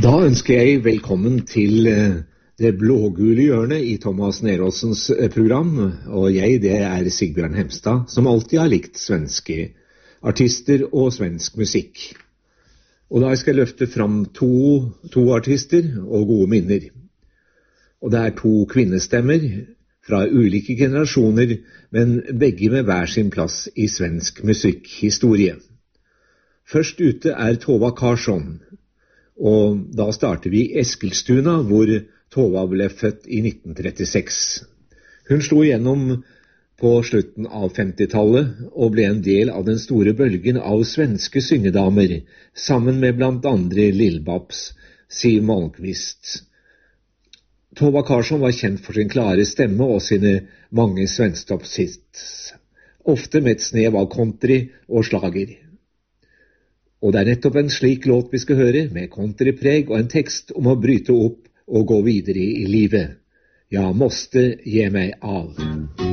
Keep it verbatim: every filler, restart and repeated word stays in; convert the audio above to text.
Da ønsker jeg velkommen til det blågule hjørnet i Thomas Neråsens program, og jeg, det er Sigbjørn Hemstad, som alltid har likt svenske artister og svensk musikk. Og da skal jeg løfte fram to, to artister og gode minner. Og det er to kvinnestemmer fra ulike generasjoner, men begge med hver sin plass i svensk musikkhistorie. Først ute er Tova Karsson, og da starter vi i Eskilstuna, hvor Tova ble født i nitten trettiseks. Hun slo igjennom på slutten av femtitallet og ble en del av den store bølgen av svenske syngedamer, sammen med blant andre Lill-Babs, Siw Malmkvist. Tova Karsson var kjent for sin klare stemme og sine mange svensktoppshits, ofte med et snev av country og slager. Og det er nettopp en slik låt vi skal høre, med countrypreg og en tekst om å bryte opp og gå videre i livet. Jeg måste ge meg av.